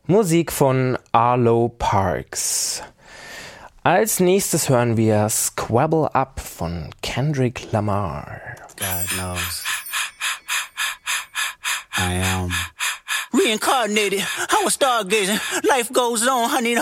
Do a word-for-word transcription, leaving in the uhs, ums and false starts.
Musik von Arlo Parks. Als nächstes hören wir Squabble Up von Kendrick Lamar. God knows I am reincarnated. I was stargazing. Life goes on, honey.